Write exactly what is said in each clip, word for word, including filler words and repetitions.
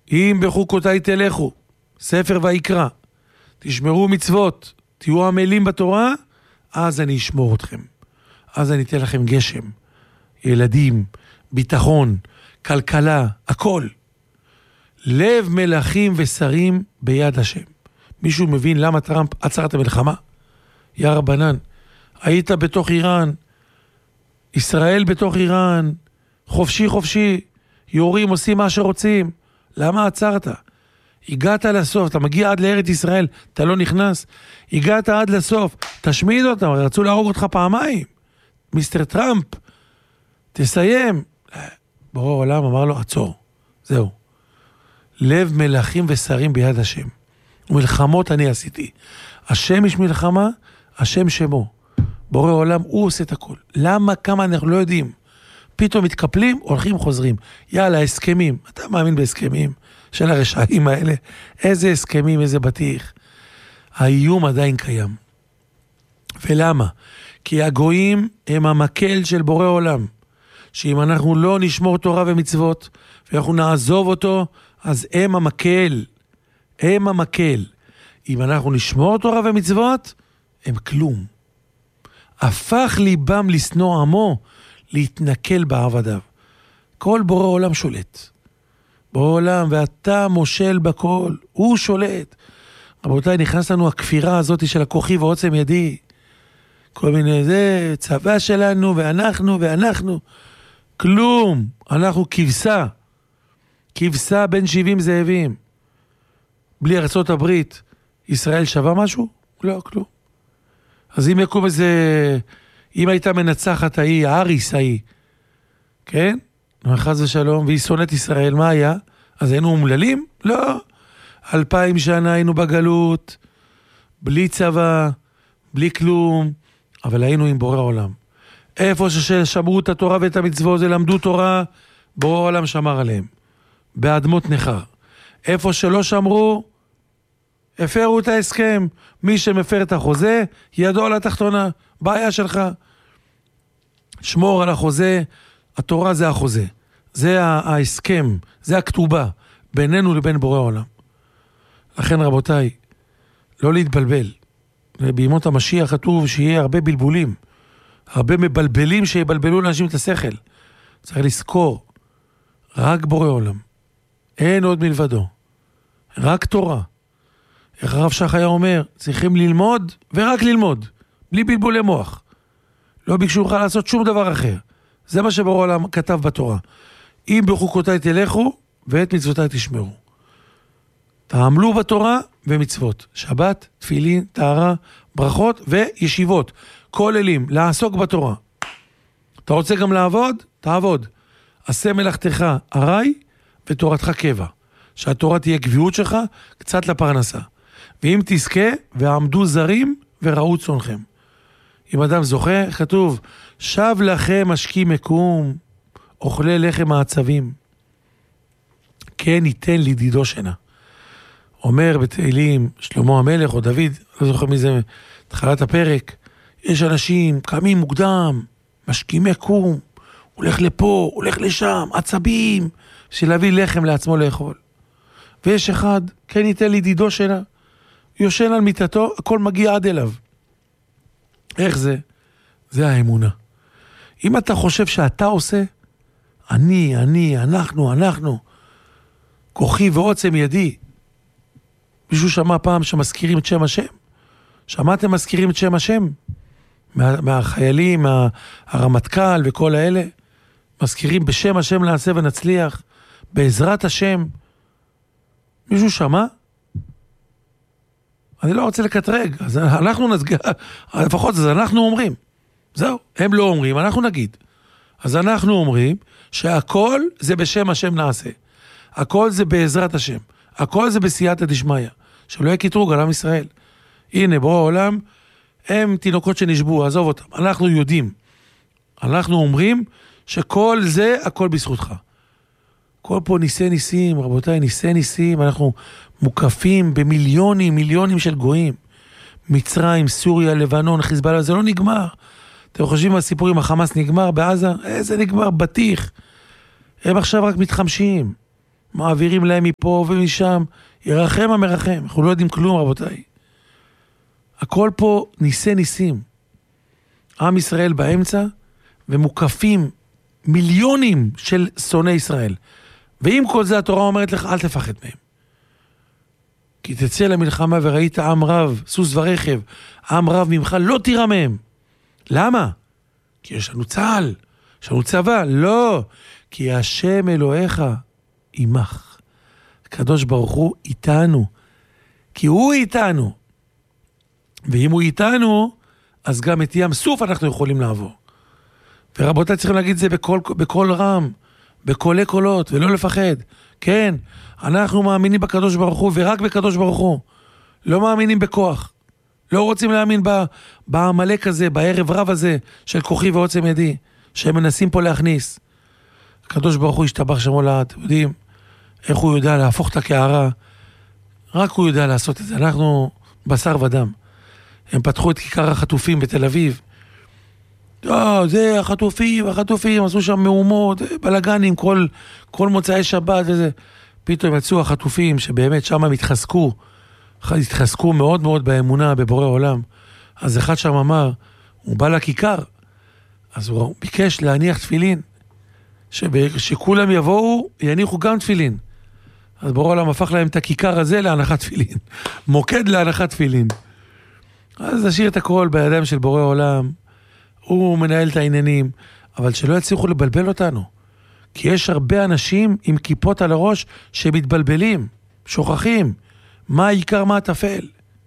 אם בחוקותיי תלכו, ספר ויקרא, תשמרו מצוות, תהיו עמלים בתורה, אז אני אשמור אתכם. אז אני אתן לכם גשם, ילדים, ביטחון, כלכלה, הכל. לב מלכים ושרים ביד השם. מישהו מבין למה טראמפ עצר את המלחמה? יא רבנן, היית בתוך איראן, ישראל בתוך איראן, חופשי חופשי, יורים, עושים מה שרוצים. למה עצרת? הגעת לסוף, אתה מגיע עד לארץ ישראל, אתה לא נכנס. הגעת עד לסוף, תשמיד אותם, רצו להרוג אותך פעמיים. מיסטר טראמפ, תסיים. ברור העולם אמר לו, עצור. זהו. לב מלכים ושרים ביד השם. ומלחמות אני עשיתי. השם יש מלחמה, השם שמו. בורא עולם, הוא עושה את הכל. למה, כמה אנחנו לא יודעים. פתאום מתקפלים, הולכים, חוזרים. יאללה, הסכמים. אתה מאמין בהסכמים של הרשעים האלה? איזה הסכמים, איזה בטיח. האיום עדיין קיים. ולמה? כי הגויים הם המקל של בורא עולם. שאם אנחנו לא נשמור תורה ומצוות, ואנחנו נעזוב אותו, אז הם המקל. הם המקל. אם אנחנו נשמור תורה ומצוות, הם כלום. הפך ליבם לסנוע עמו, להתנקל בעבדיו. כל בורא עולם שולט. בורא עולם, ואתה מושל בכל, הוא שולט. רבותיי, נכנס לנו הכפירה הזאת של הכוחי ועוצם ידי. כל מיני זה, צבא שלנו, ואנחנו, ואנחנו. כלום. אנחנו כבשה. כבשה בין שבעים זאבים. בלי ארצות הברית, ישראל שווה משהו? לא, כלום. אז אם יקום איזה, אם הייתה מנצחת ההיא, האריס ההיא, כן? חס ושלום, והיא שונאת ישראל, מה היה? אז היינו אומללים? לא. אלפיים שנה היינו בגלות, בלי צבא, בלי כלום, אבל היינו עם בורא עולם. איפה ששמרו את התורה ואת המצוות, זה למדו תורה, בורא עולם שמר עליהם. באדמות נחר. איפה שלא שמרו, הפרו את ההסכם. מי שמפר את החוזה, ידו על התחתונה. בעיה שלך. שמור על החוזה, התורה זה החוזה. זה ההסכם, זה הכתובה, בינינו לבין בורא עולם. לכן רבותיי, לא להתבלבל. בימות המשיח כתוב שיהיה הרבה בלבולים. הרבה מבלבלים שיבלבלו לאנשים את השכל. צריך לזכור, רק בורא עולם. אין עוד מלבדו. רק תורה. איך הרב שך היה אומר, צריכים ללמוד ורק ללמוד. בלי בלבולי מוח. לא ביקשו לך לעשות שום דבר אחר. זה מה שבורא עולם כתב בתורה. אם בחוקותיי תלכו ואת מצוותיי תשמרו. תעמלו בתורה ומצוות. שבת, תפילין, טהרה, ברכות וישיבות. כוללים, לעסוק בתורה. אתה רוצה גם לעבוד? תעבוד. עשה מלאכתך ארעי ותורתך קבע. שהתורה תהיה קביעות שלך, קצת לפרנסה. ואם תזכה, ועמדו זרים וראו צונכם. אם אדם זוכה, כתוב, שב לכם משקים מקום, אוכלי לחם העצבים. כן ייתן לידידו שינה. אומר בתהילים, שלמה המלך או דוד, לא זוכר מי זה, תחילת הפרק, יש אנשים, קמים מוקדם, משקים מקום, הולך לפה, הולך לשם, עצבים, בשביל להביא לחם לעצמו לאכול. ויש אחד, כן ייתן לידידו שינה, יושן על מיטתו, הכל מגיע עד אליו. איך זה? זה האמונה. אם אתה חושב שאתה עושה, אני, אני, אנחנו, אנחנו, כוחי ועוצם ידי. מישהו שמע פעם שמזכירים את שם השם? שמעתם מזכירים את שם השם? מה, מהחיילים, מה, הרמטכ"ל וכל האלה? מזכירים בשם השם נעשה ונצליח, בעזרת השם. מישהו שמע? אני לא רוצה לקטרג, אז אנחנו נזגע, לפחות אז אנחנו אומרים. זהו, הם לא אומרים, אנחנו נגיד. אז אנחנו אומרים שהכל זה בשם השם נעשה. הכל זה בעזרת השם. הכל זה בסייעתא דשמיא. שלא יקטרוג על עם ישראל. הנה, בורא העולם, הם תינוקות שנשבו, עזוב אותם. אנחנו יודעים. אנחנו אומרים שכל זה, הכל בזכותך. כל פה ניסי ניסים, רבותיי, ניסי ניסים, אנחנו מוקפים במיליונים, מיליונים של גויים. מצרים, סוריה, לבנון, חיזבאללה, זה לא נגמר. אתם חושבים על סיפורים, החמאס נגמר בעזה? איזה נגמר? בטיח. הם עכשיו רק מתחמשים. מעבירים להם מפה ומשם, ירחם המרחם, אנחנו לא יודעים כלום רבותיי. הכל פה ניסי ניסים. עם ישראל באמצע, ומוקפים מיליונים של שונאי ישראל. ועם כל זה התורה אומרת לך, אל תפחד מהם. כי תצא למלחמה וראית עם רב, סוס ורכב, עם רב ממך, לא תירא מהם. למה? כי יש לנו צהל, יש לנו צבא. לא, כי השם אלוהיך עמך. הקדוש ברוך הוא איתנו, כי הוא איתנו. ואם הוא איתנו, אז גם את ים סוף אנחנו יכולים לעבור. ורבותיי צריכים להגיד את זה בכל, בכל רם, בקולי קולות, ולא לפחד. כן, אנחנו מאמינים בקדוש ברוך הוא, ורק בקדוש ברוך הוא. לא מאמינים בכוח. לא רוצים להאמין בעמלק הזה, בערב רב הזה, של כוחי ועוצם ידי, שהם מנסים פה להכניס. הקדוש ברוך הוא השתבח שמו לעד, יודעים איך הוא יודע להפוך את הקערה, רק הוא יודע לעשות את זה. אנחנו בשר ודם. הם פתחו את כיכר החטופים בתל אביב. לא, זה החטופים, החטופים, עשו שם מהומות, בלגנים, כל, כל מוצאי שבת וזה. פתאום יצאו החטופים שבאמת שם הם התחזקו, התחזקו מאוד מאוד באמונה, בבורא עולם. אז אחד שם אמר, הוא בא לכיכר, אז הוא ביקש להניח תפילין, שכולם יבואו, יניחו גם תפילין. אז בורא עולם הפך להם את הכיכר הזה להנחת תפילין. מוקד להנחת תפילין. אז נשאיר את הכל בידיים של בורא עולם, הוא מנהל את העניינים, אבל שלא יצליחו לבלבל אותנו. כי יש הרבה אנשים עם כיפות על הראש שמתבלבלים, שוכחים. מה העיקר, מה התפל?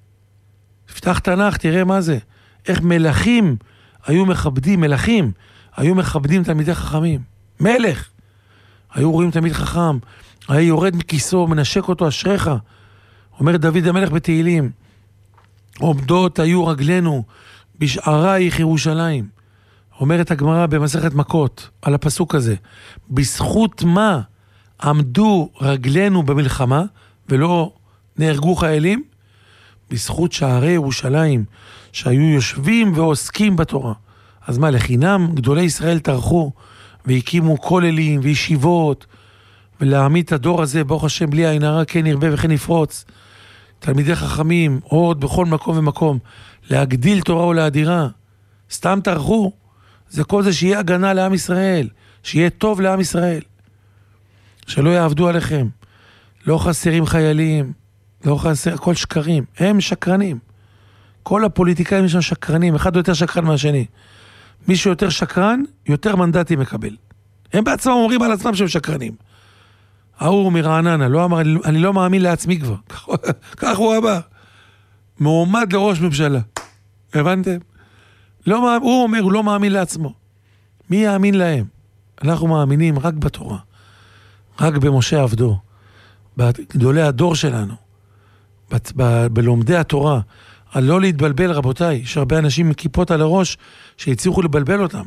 פתח תנ"ך, תראה מה זה. איך מלכים היו מכבדים, מלכים היו מכבדים תלמידי חכמים. מלך. היו רואים תלמיד חכם, היה יורד מכיסו, מנשק אותו, אשריך. אומר דוד המלך בתהילים, עומדות היו רגלינו בשערייך ירושלים. אומרת הגמרא במסכת מכות על הפסוק הזה, בזכות מה עמדו רגלינו במלחמה ולא נהרגו חיילים? בזכות שערי ירושלים שהיו יושבים ועוסקים בתורה. אז מה, לחינם גדולי ישראל טרחו והקימו כוללים וישיבות, ולהעמיד את הדור הזה ברוך השם בלי עין הרע כן ירבה וכן יפרוץ. תלמידי חכמים עוד בכל מקום ומקום, להגדיל תורה ולהדירה. סתם טרחו. זה כל זה שיהיה הגנה לעם ישראל, שיהיה טוב לעם ישראל, שלא יעבדו עליכם. לא חסרים חיילים, לא חסר, הכל שקרים. הם שקרנים. כל הפוליטיקאים יש שם שקרנים, אחד יותר שקרן מהשני. מי שיותר שקרן, יותר מנדטים מקבל. הם בעצמם אומרים על עצמם שהם שקרנים. ההוא מרעננה, לא אמר, אני לא מאמין לעצמי כבר. כך הוא אמר. מועמד לראש ממשלה. הבנתם? לא, הוא אומר, הוא לא מאמין לעצמו. מי יאמין להם? אנחנו מאמינים רק בתורה. רק במשה עבדו. בגדולי הדור שלנו. ב- ב- בלומדי התורה. על לא להתבלבל רבותיי. יש הרבה אנשים עם כיפות על הראש שהצליחו לבלבל אותם.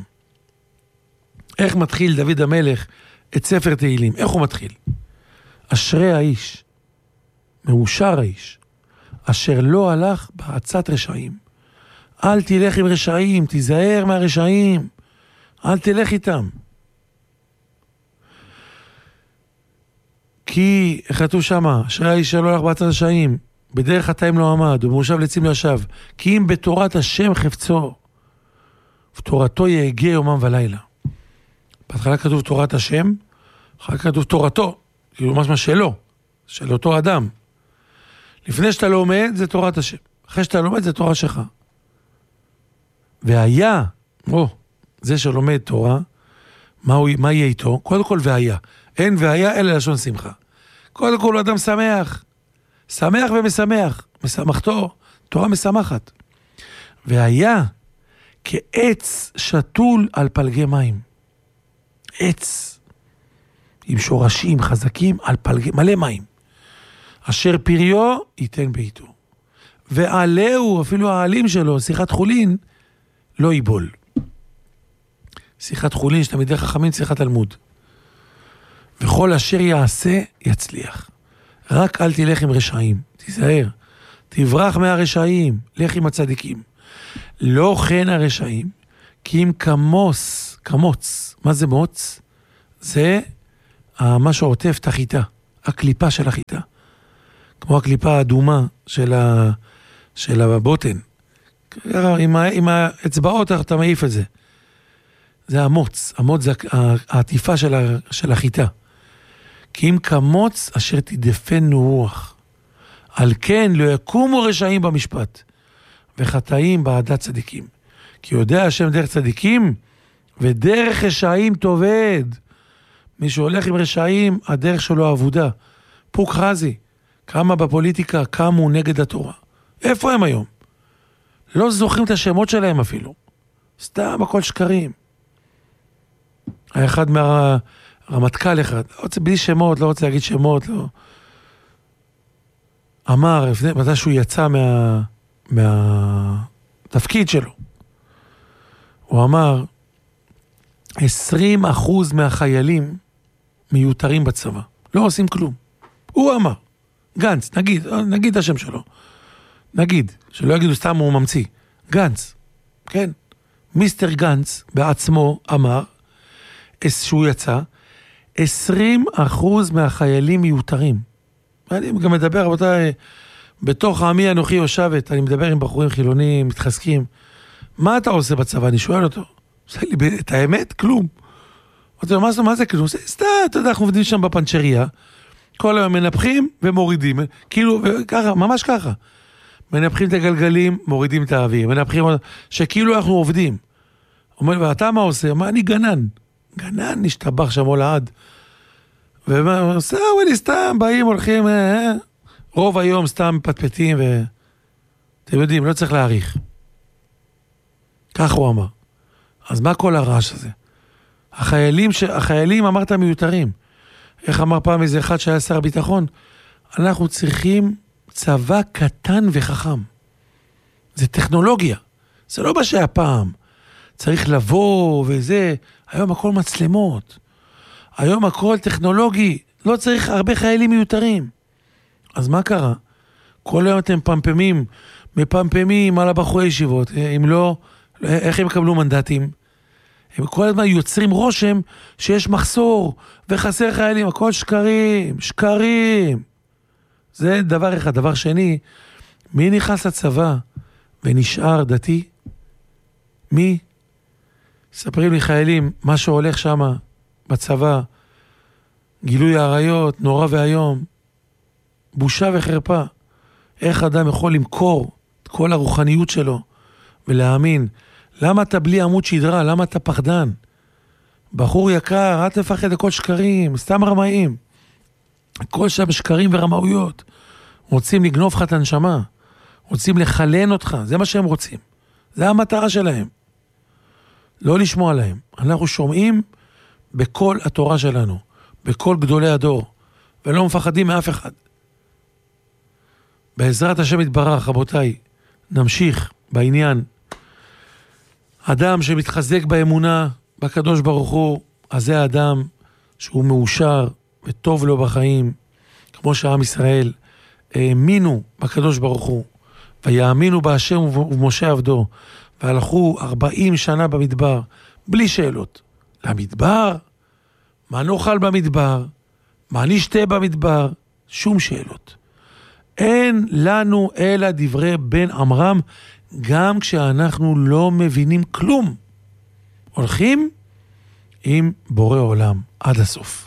איך מתחיל דוד המלך את ספר תהילים? איך הוא מתחיל? אשרי האיש, מאושר האיש, אשר לא הלך בעצת רשעים. אל תלך עם רשעים, תיזהר מהרשעים, אל תלך איתם. כי, איך כתוב שמה, אשרי האיש אשר לא הלך בעצת רשעים, בדרך חטאים לא עמד, ובמושב לצים לא ישב, כי אם בתורת השם חפצו, ותורתו יהגה יומם ולילה. בהתחלה כתוב תורת השם, אחר כך כתוב תורתו, כאילו משמע שלו, של אותו אדם. לפני שאתה לומד, זה תורת השם. אחרי שאתה לומד, זה תורה שלך. והיה, או, זה שלומד תורה, מה, הוא, מה יהיה איתו? קודם כל והיה. אין והיה, אלא לשון שמחה. קודם כל הוא אדם שמח. שמח ומשמח. משמחתו, תורה משמחת. והיה כעץ שתול על פלגי מים. עץ. עם שורשים חזקים על פלגי, מלא מים. אשר פריו ייתן בעיתו. ועלהו, אפילו העלים שלו, שיחת חולין, לא ייבול. שיחת חולין, שתלמידי חכמים, שיחת תלמוד. וכל אשר יעשה, יצליח. רק אל תלך עם רשעים, תיזהר. תברח מהרשעים, לך עם הצדיקים. לא כן הרשעים, כי אם כמוס, כמוץ, מה זה מוץ? זה מה שעוטף את החיטה, הקליפה של החיטה. כמו הקליפה האדומה של, ה, של הבוטן. עם, ה, עם האצבעות אתה מעיף את זה. זה המוץ. המוץ זה העטיפה של, ה, של החיטה. כי אם כמוץ אשר תדפנו רוח. על כן לא יקומו רשעים במשפט, וחטאים בעדת צדיקים. כי יודע השם דרך צדיקים, ודרך רשעים תאבד. מי שהולך עם רשעים, הדרך שלו עבודה. פוק חזי, כמה בפוליטיקה קמו נגד התורה. איפה הם היום? לא זוכרים את השמות שלהם אפילו. סתם הכל שקרים. האחד מהרמטכ"ל אחד, לא רוצה בלי שמות, לא רוצה להגיד שמות, לא. אמר, מתי שהוא יצא מה, מהתפקיד שלו, הוא אמר, עשרים אחוז מהחיילים מיותרים בצבא. לא עושים כלום. הוא אמר, גנץ, נגיד, נגיד השם שלו. נגיד, שלא יגידו סתם הוא ממציא. גנץ, כן. מיסטר גנץ בעצמו אמר, שהוא יצא, עשרים אחוז מהחיילים מיותרים. אני גם מדבר, רבותיי, בתוך העמי אנוכי יושבת, אני מדבר עם בחורים חילונים, מתחזקים. מה אתה עושה בצבא? אני שואל אותו. עושה לי, את האמת? כלום. אמרתי לו, מה זה, מה זה כלום? סתם, אתה יודע, אנחנו עובדים שם בפנצ'ריה, כל היום מנפחים ומורידים, כאילו, ככה, ממש ככה. מנפחים את הגלגלים, מורידים את האוויר, מנפחים, שכאילו אנחנו עובדים. אומר, ואתה מה עושה? אומר, אני גנן. גנן נשתבח שם עול העד. ועושה, וואלי, סתם, באים, הולכים, אה, אה. רוב היום סתם פטפטים, ואתם יודעים, לא צריך להעריך. כך הוא אמר. אז מה כל הרעש הזה? החיילים, ש... החיילים אמרת מיותרים. איך אמר פעם איזה אחד שהיה שר הביטחון? אנחנו צריכים צבא קטן וחכם. זה טכנולוגיה. זה לא מה שהיה פעם. צריך לבוא וזה. היום הכל מצלמות. היום הכל טכנולוגי. לא צריך הרבה חיילים מיותרים. אז מה קרה? כל היום אתם פמפמים, מפמפמים על הבחורי ישיבות. אם לא, איך הם יקבלו מנדטים? הם כל הזמן יוצרים רושם שיש מחסור וחסר חיילים. הכל שקרים, שקרים. זה דבר אחד. דבר שני, מי נכנס לצבא ונשאר דתי? מי? ספרים לי חיילים, מה שהולך שם בצבא, גילוי העריות, נורא והיום, בושה וחרפה. איך אדם יכול למכור את כל הרוחניות שלו ולהאמין? למה אתה בלי עמוד שדרה? למה אתה פחדן? בחור יקר, אל תפחד, הכל שקרים, סתם רמאים. הכל שם שקרים ורמאויות. רוצים לגנוב לך את הנשמה. רוצים לחלן אותך. זה מה שהם רוצים. זה המטרה שלהם. לא לשמוע להם. אנחנו שומעים בכל התורה שלנו. בכל גדולי הדור. ולא מפחדים מאף אחד. בעזרת השם יתברך, רבותיי, נמשיך בעניין. אדם שמתחזק באמונה בקדוש ברוך הוא, אז זה האדם שהוא מאושר וטוב לו בחיים, כמו שעם ישראל האמינו בקדוש ברוך הוא, ויאמינו בהשם ובמשה עבדו, והלכו ארבעים שנה במדבר, בלי שאלות. למדבר? מה נאכל במדבר? מה נשתה במדבר? שום שאלות. אין לנו אלא דברי בן עמרם, גם כשאנחנו לא מבינים כלום. הולכים עם בורא עולם עד הסוף.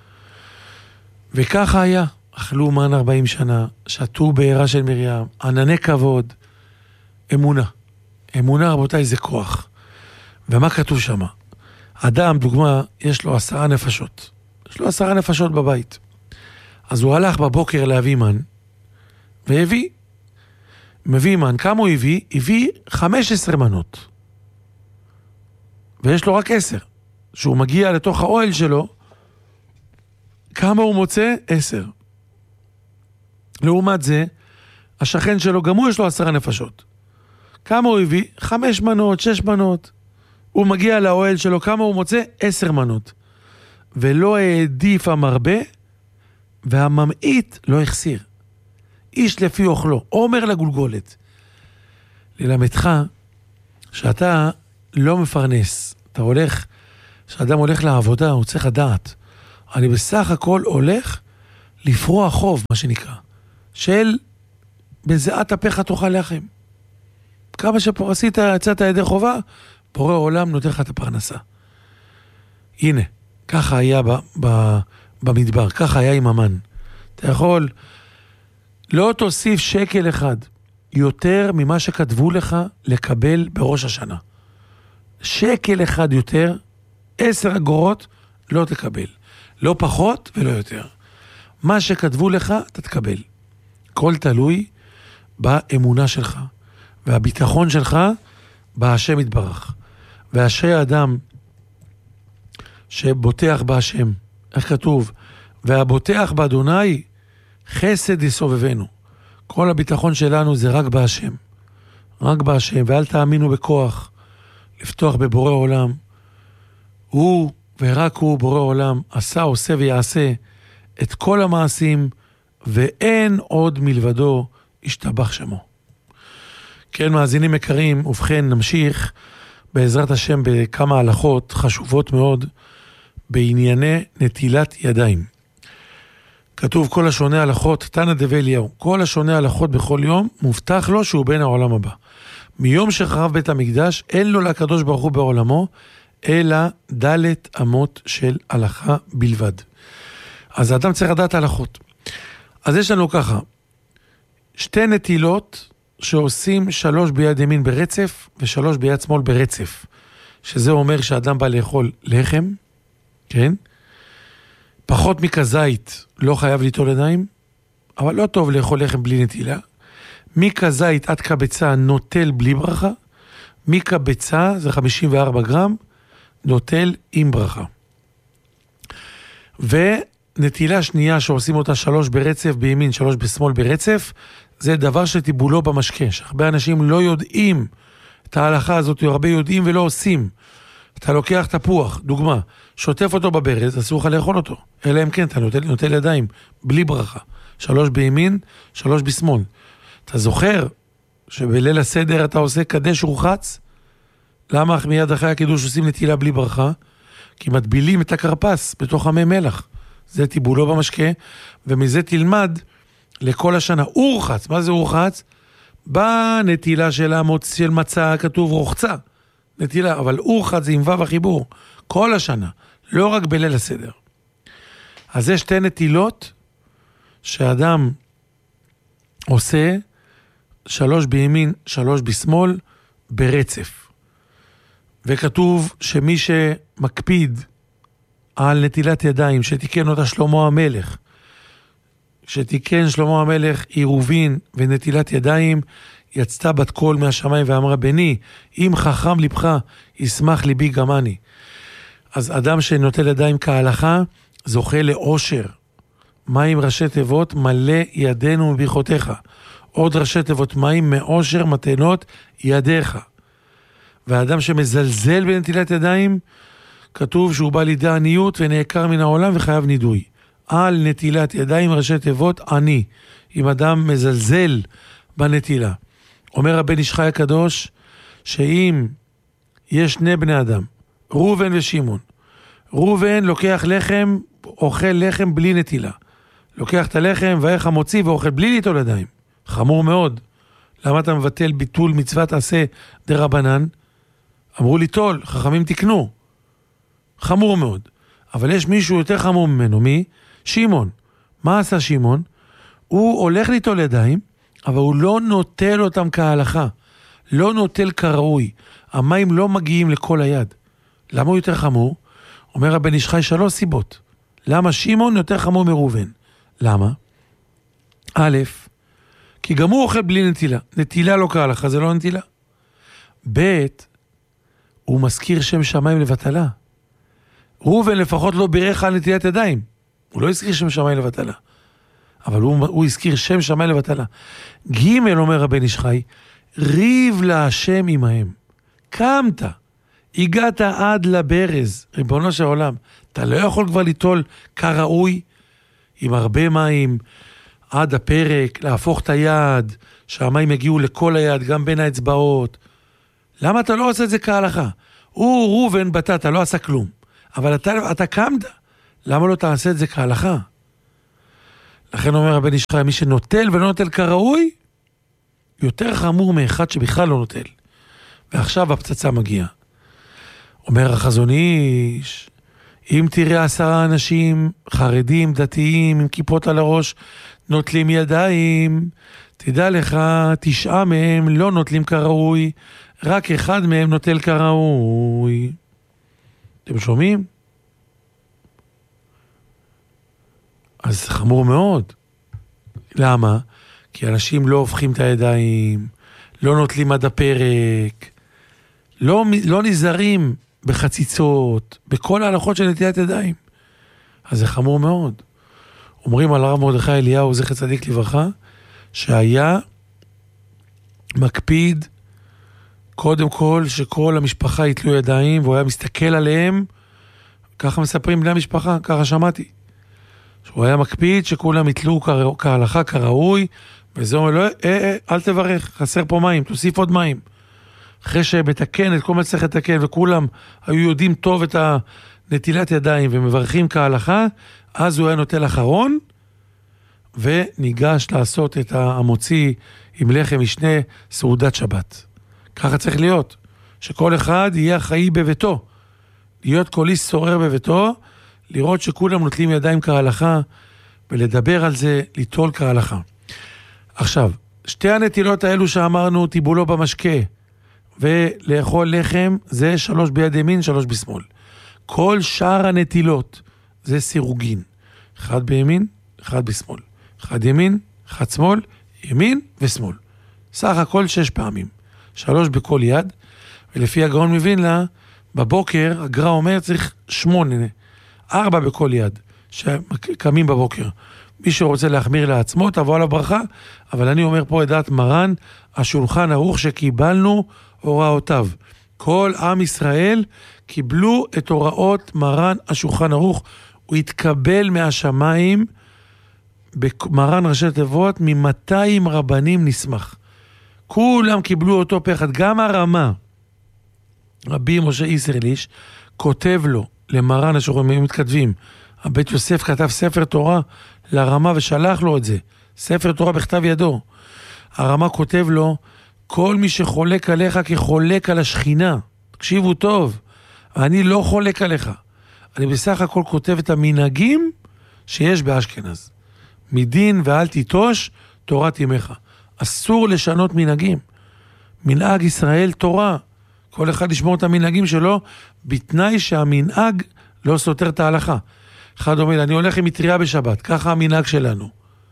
וככה היה. אכלו מן ארבעים שנה, שתו בעירה של מרים, ענני כבוד, אמונה. אמונה, רבותיי, זה כוח. ומה כתוב שם? אדם, דוגמה, יש לו עשרה נפשות. יש לו עשרה נפשות בבית. אז הוא הלך בבוקר להביא מן, והביא. מביא מן. כמה הוא הביא? הביא חמש עשרה מנות. ויש לו רק עשר. שהוא מגיע לתוך האוהל שלו, כמה הוא מוצא? עשר. לעומת זה, השכן שלו, גם הוא יש לו עשרה נפשות. כמה הוא הביא? חמש מנות, שש מנות. הוא מגיע לאוהל שלו, כמה הוא מוצא? עשר מנות. ולא העדיף המרבה, והממעיט לא החסיר. איש לפי אוכלו, אומר לגולגולת. ללמדך, שאתה לא מפרנס. אתה הולך, כשאדם הולך לעבודה, הוא צריך לדעת. אני בסך הכל הולך לפרוע חוב, מה שנקרא, של בזיעת אפיך תאכל לחם. כמה שפה עשית, יצאת ידי חובה, בורא עולם נותן לך את הפרנסה. הנה, ככה היה ב, ב, במדבר, ככה היה עם המן. אתה יכול, לא תוסיף שקל אחד, יותר ממה שכתבו לך לקבל בראש השנה. שקל אחד יותר, עשר אגורות, לא תקבל. לא פחות ולא יותר. מה שכתבו לך, אתה תקבל. כל תלוי באמונה שלך, והביטחון שלך בהשם יתברך. ואשרי האדם שבוטח בהשם, איך כתוב? והבוטח באדוני חסד יסובבנו. כל הביטחון שלנו זה רק בהשם. רק בהשם, ואל תאמינו בכוח. לפתוח בבורא עולם. הוא ורק הוא בורא עולם עשה, עושה ויעשה את כל המעשים, ואין עוד מלבדו ישתבח שמו. כן, מאזינים יקרים, ובכן נמשיך בעזרת השם בכמה הלכות חשובות מאוד בענייני נטילת ידיים. כתוב כל השונה הלכות, תנא דבי אליהו, כל השונה הלכות בכל יום, מובטח לו שהוא בן העולם הבא. מיום שחרב בית המקדש, אין לו לקדוש ברוך הוא בעולמו, אלא דלת אמות של הלכה בלבד. אז האדם צריך לדעת הלכות. אז יש לנו ככה, שתי נטילות שעושים שלוש ביד ימין ברצף, ושלוש ביד שמאל ברצף. שזה אומר שהאדם בא לאכול לחם, כן? פחות מכזית לא חייב ליטול ידיים, אבל לא טוב לאכול לחם בלי נטילה. מכזית עד קבצה נוטל בלי ברכה, מקבצה זה חמישים וארבע גרם, נוטל עם ברכה. ונטילה שנייה שעושים אותה שלוש ברצף בימין, שלוש בשמאל ברצף, זה דבר שטיבולו במשקה, שהרבה אנשים לא יודעים את ההלכה הזאת, הרבה יודעים ולא עושים. אתה לוקח תפוח, דוגמה, שוטף אותו בברז, אסור לך לאכול אותו. אלא אם כן, אתה נוטל, נוטל ידיים, בלי ברכה. שלוש בימין, שלוש בשמאל. אתה זוכר שבליל הסדר אתה עושה קדש ורחץ? למה מיד אחרי הקידוש עושים נטילה בלי ברכה? כי מטבילים את הקרפס בתוך המי מלח. זה טיבולו במשקה, ומזה תלמד לכל השנה. ורחץ, מה זה ורחץ? בנטילה של המוצ... של מצה כתוב רוחצה. נטילה, אבל ורחץ זה עם וו החיבור. כל השנה, לא רק בליל הסדר. אז זה שתי נטילות שאדם עושה שלוש בימין, שלוש בשמאל, ברצף. וכתוב שמי שמקפיד על נטילת ידיים, שתיקן אותה שלמה המלך, שתיקן שלמה המלך עירובין ונטילת ידיים, יצתה בת קול מהשמיים ואמרה, בני, אם חכם לבך, ישמח ליבי גם אני. אז אדם שנוטל ידיים כהלכה, זוכה לאושר. מים ראשי תיבות, מלא ידינו מברכותיך. עוד ראשי תיבות מים, מאושר מתנות ידיך. והאדם שמזלזל בנטילת ידיים, כתוב שהוא בא לידי עניות ונעקר מן העולם וחייב נידוי. על נטילת ידיים ראשי תיבות עני. אם אדם מזלזל בנטילה. אומר הבן איש חי הקדוש, שאם יש שני בני אדם, ראובן ושמעון, ראובן לוקח לחם, אוכל לחם בלי נטילה. לוקח את הלחם ואיך המוציא ואוכל בלי ליטול ידיים. חמור מאוד. למה אתה מבטל ביטול מצוות עשה דרבנן? אמרו ליטול, חכמים תקנו. חמור מאוד. אבל יש מישהו יותר חמור ממנו, מי? שמעון. מה עשה שמעון? הוא הולך ליטול ידיים, אבל הוא לא נוטל אותם כהלכה. לא נוטל כראוי. המים לא מגיעים לכל היד. למה הוא יותר חמור? אומר הבן איש חי שלוש סיבות. למה שמעון יותר חמור מראובן? למה? א', כי גם הוא אוכל בלי נטילה. נטילה לא כהלכה, זה לא נטילה. ב', הוא מזכיר שם שמיים לבטלה. ראובן לפחות לא בירך על נטילת ידיים. הוא לא הזכיר שם שמיים לבטלה. אבל הוא, הוא הזכיר שם שמיים לבטלה. ג' אומר הבן איש חי, ריב להשם עמהם. קמת, הגעת עד לברז, ריבונו של עולם. אתה לא יכול כבר ליטול כראוי, עם הרבה מים, עד הפרק, להפוך את היד, שהמים יגיעו לכל היד, גם בין האצבעות. למה אתה לא עושה את זה כהלכה? הוא ראובן בטאת, לא עשה כלום. אבל אתה, אתה קמת, למה לא תעשה את זה כהלכה? לכן אומר הבן איש חי, מי שנוטל ולא נוטל כראוי, יותר חמור מאחד שבכלל לא נוטל. ועכשיו הפצצה מגיעה. אומר החזון איש, אם תראה עשרה אנשים חרדים, דתיים, עם כיפות על הראש, נוטלים ידיים, תדע לך, תשעה מהם לא נוטלים כראוי, רק אחד מהם נוטל כראוי. אתם שומעים? אז חמור מאוד. למה? כי אנשים לא הופכים את הידיים, לא נוטלים עד הפרק, לא, לא נזהרים בחציצות, בכל ההלכות של נטילת ידיים. אז זה חמור מאוד. אומרים על הרב מרדכי אליהו, זכר צדיק לברכה, שהיה מקפיד קודם כל שכל המשפחה יתלו ידיים, והוא היה מסתכל עליהם, ככה מספרים בני המשפחה, ככה שמעתי. שהוא היה מקפיד שכולם יתלו כהלכה כראוי, וזה אומר לו, אה, אה, אל תברך, חסר פה מים, תוסיף עוד מים. אחרי שמתקן את כל מה שצריך לתקן, וכולם היו יודעים טוב את הנטילת ידיים, ומברכים כהלכה, אז הוא היה נוטל אחרון, וניגש לעשות את המוציא עם לחם משנה סעודת שבת. ככה צריך להיות, שכל אחד יהיה אחראי בביתו, להיות כל איש שורר בביתו, לראות שכולם נוטלים ידיים כהלכה, ולדבר על זה, ליטול כהלכה. עכשיו, שתי הנטילות האלו שאמרנו, טיבולו במשקה, ולאכול לחם, זה שלוש ביד ימין, שלוש בשמאל. כל שאר הנטילות, זה סירוגין. אחד בימין, אחד בשמאל. אחד ימין, אחד שמאל, ימין ושמאל. סך הכל שש פעמים. שלוש בכל יד, ולפי הגאון מווילנה, בבוקר, הגר"א אומר, צריך שמונה, ארבע בכל יד, שקמים בבוקר. מי שרוצה להחמיר לעצמו, תבוא על הברכה, אבל אני אומר פה את דעת מרן, השולחן ערוך שקיבלנו הוראותיו. כל עם ישראל קיבלו את הוראות מרן השולחן ערוך, הוא התקבל מהשמיים, במרן ראשי תיבות, ממאתיים רבנים נשמח. כולם קיבלו אותו פה אחד, גם הרמה, רבי משה איסרליש, כותב לו, למרן השולחן, הם מתכתבים, הבית יוסף כתב ספר תורה לרמה ושלח לו את זה, ספר תורה בכתב ידו. הרמה כותב לו, כל מי שחולק עליך כחולק על השכינה, תקשיבו טוב, אני לא חולק עליך, אני בסך הכל כותב את המנהגים שיש באשכנז. מדין ואל תיטוש תורת ימיך. אסור לשנות מנהגים. מנהג ישראל תורה. כל אחד ישמור את המנהגים שלו, בתנאי שהמנהג לא סותר את ההלכה. אחד אומר, אני הולך עם מטריה בשבת, ככה המנהג שלנו.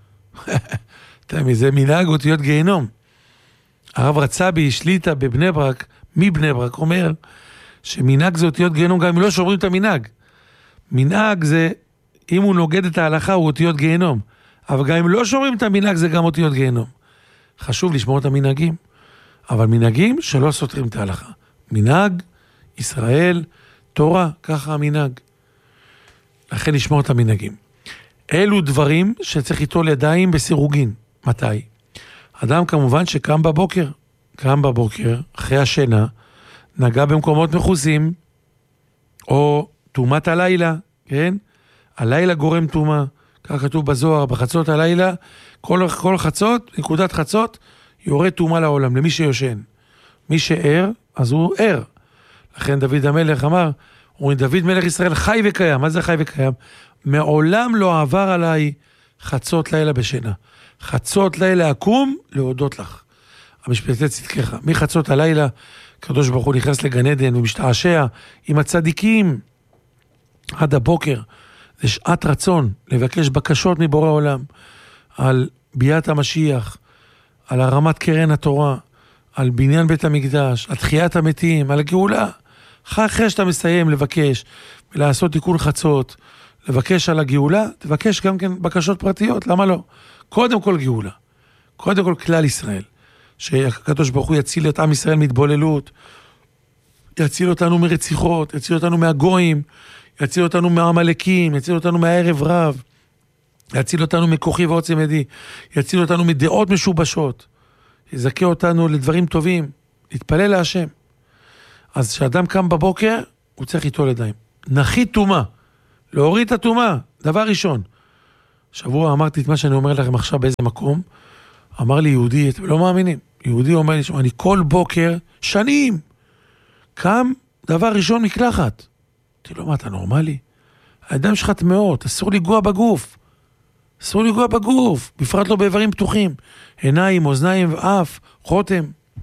זה מנהג אותיות גיהנום. הרב רצבי השליטה בבני ברק, מבני ברק, אומר שמנהג זה אותיות גיהנום, גם אם לא שומרים את המנהג. מנהג זה, אם הוא נוגד את ההלכה, הוא אותיות גיהנום. אבל גם אם לא שומרים את המנהג, זה גם אותיות גיהנום. חשוב לשמור את המנהגים, אבל מנהגים שלא סותרים את ההלכה. מנהג, ישראל, תורה, ככה המנהג. לכן לשמור את המנהגים. אלו דברים שצריך ליטול ידיים בסירוגין. מתי? אדם כמובן שקם בבוקר, קם בבוקר, אחרי השינה, נגע במקומות מחוסים, או תומת הלילה, כן? הלילה גורם תומה, כך כתוב בזוהר, בחצות הלילה, כל, כל חצות, נקודת חצות, יורד תומה לעולם, למי שיושן. מי שער, אז הוא ער. לכן דוד המלך אמר, אומרים, דוד מלך ישראל חי וקיים. מה זה חי וקיים? מעולם לא עבר עליי חצות לילה בשינה. חצות לילה אקום להודות לך. המשפטי צדקך. מחצות הלילה, הקדוש ברוך הוא נכנס לגן עדן ומשתעשע עם הצדיקים עד הבוקר. זה שעת רצון לבקש בקשות מבורא עולם על ביאת המשיח, על הרמת קרן התורה, על בניין בית המקדש, על תחיית המתים, על הגאולה. אחרי שאתה מסיים לבקש ולעשות תיקון חצות, לבקש על הגאולה, תבקש גם כן בקשות פרטיות, למה לא? קודם כל גאולה, קודם כל כלל ישראל, שהקדוש ברוך הוא יציל את עם ישראל מתבוללות, יציל אותנו מרציחות, יציל אותנו מהגויים, יציל אותנו מהעמלקים, יציל אותנו מהערב רב, יציל אותנו מכוחי ועוצם ידי, יציל אותנו מדעות משובשות, יזכה אותנו לדברים טובים, להתפלל להשם. אז כשאדם קם בבוקר, הוא צריך ליטול ידיים. נחית תומה, להוריד את התומה, דבר ראשון. שבוע אמרתי את מה שאני אומר לכם עכשיו באיזה מקום, אמר לי יהודי, אתם לא מאמינים, יהודי אומר לי, אני כל בוקר, שנים, קם דבר ראשון מקלחת. אמרתי לו, מה, אתה נורמלי? הידיים שלך טמאות, אסור לגוע בגוף. אסור לגוע בגוף, בפרט לא באיברים פתוחים. עיניים, אוזניים, אף, חותם.